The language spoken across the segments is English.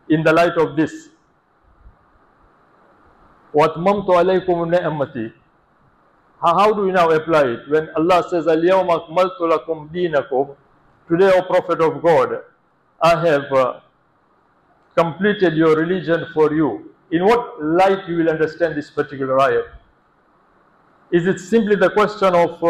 in the light of this, وَأَتْمَمْتُ عَلَيْكُمْ نِعْمَتِي, how do we now apply it? When Allah says, الْيَوْمَ أَكْمَلْتُ لَكُمْ دِينَكُمْ, today, O Prophet of God, I have completed your religion for you. In what light you will understand this particular ayat? Is it simply the question of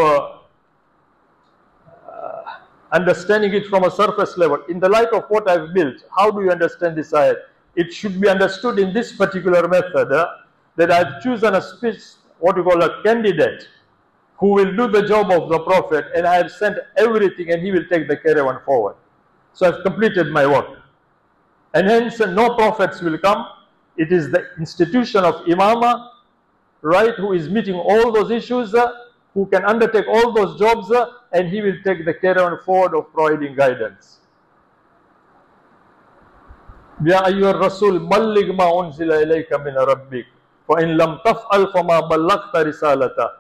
understanding it from a surface level? In the light of what I've built, how do you understand this ayat? It should be understood in this particular method, that I've chosen what we call a candidate who will do the job of the Prophet, and I have sent everything and he will take the caravan forward. So I've completed my work. And hence no prophets will come. It is the institution of Imama, right, who is meeting all those issues, who can undertake all those jobs, and he will take the caravan forward of providing guidance. Ya ayyuhar rasul balligh ma unzila ilayka min rabbik fa in lam taf'al fama ballaghta risalata.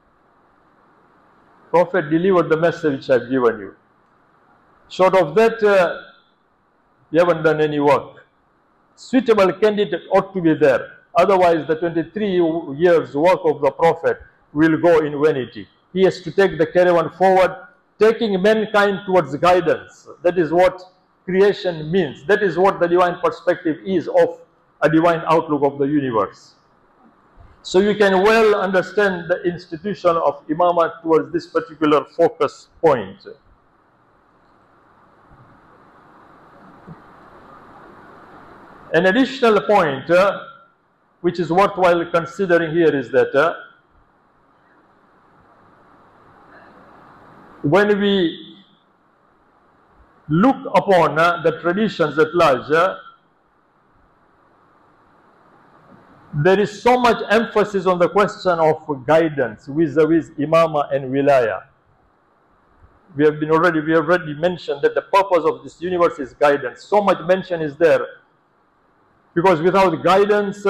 Prophet, delivered the message which I've given you. Short of that, you haven't done any work. Suitable candidate ought to be there. Otherwise, the 23 years work of the Prophet will go in vanity. He has to take the caravan forward, taking mankind towards guidance. That is what creation means. That is what the divine perspective is of a divine outlook of the universe. So you can well understand the institution of Imamah towards this particular focus point. An additional point which is worthwhile considering here is that when we look upon the traditions at large, there is so much emphasis on the question of guidance vis-a-vis Imamah and Wilaya. We have already mentioned that the purpose of this universe is guidance. So much mention is there, because without guidance,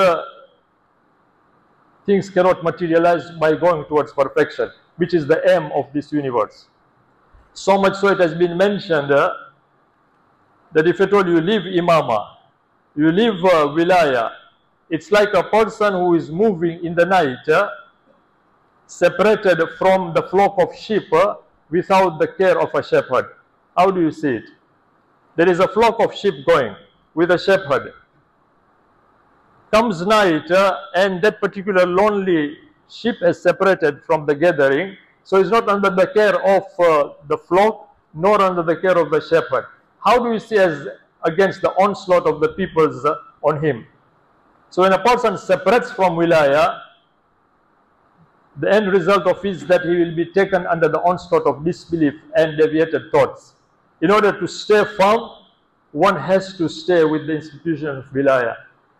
things cannot materialize by going towards perfection, which is the aim of this universe. So much so it has been mentioned that if at all you leave Imamah, you leave Wilaya, it's like a person who is moving in the night, separated from the flock of sheep without the care of a shepherd. How do you see it? There is a flock of sheep going with a shepherd. Comes night, and that particular lonely sheep is separated from the gathering, so it's not under the care of the flock, nor under the care of the shepherd. How do you see as against the onslaught of the peoples on him? So when a person separates from Wilaya, the end result of it is that he will be taken under the onslaught of disbelief and deviated thoughts. In order to stay firm, one has to stay with the institution of Wilaya.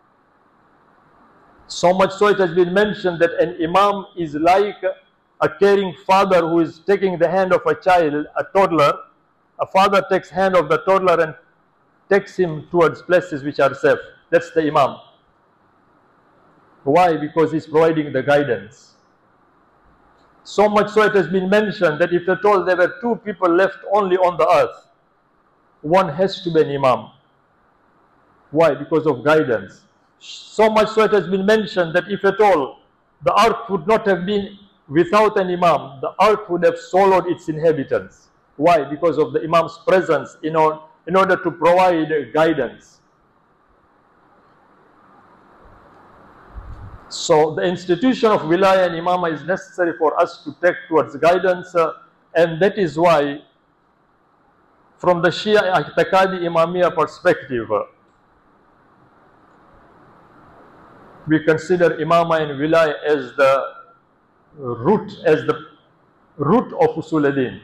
So much so it has been mentioned that an Imam is like a caring father who is taking the hand of a child, a toddler. A father takes hand of the toddler and takes him towards places which are safe. That's the Imam. Why? Because he's providing the guidance. So much so it has been mentioned that if at all there were two people left only on the earth, one has to be an Imam. Why? Because of guidance. So much so it has been mentioned that if at all the earth would not have been without an Imam, the earth would have swallowed its inhabitants. Why? Because of the Imam's presence in order to provide guidance. So the institution of Wilaya and Imamah is necessary for us to take towards guidance, and that is why from the Shia I'tiqadi Imamiyya perspective, we consider Imamah and Wilaya as the root of Usuluddin,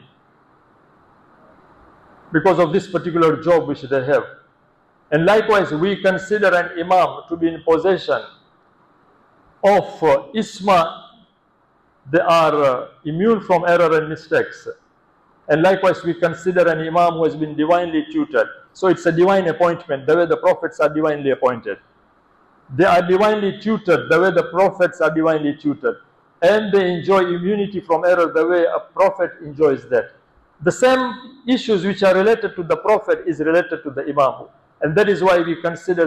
because of this particular job which they have. And likewise, we consider an Imam to be in possession of Isma. They are immune from error and mistakes. And likewise, we consider an Imam who has been divinely tutored. So it's a divine appointment, the way the prophets are divinely appointed. They are divinely tutored, the way the prophets are divinely tutored. And they enjoy immunity from error, the way a prophet enjoys that. The same issues which are related to the prophet is related to the Imam. And that is why we consider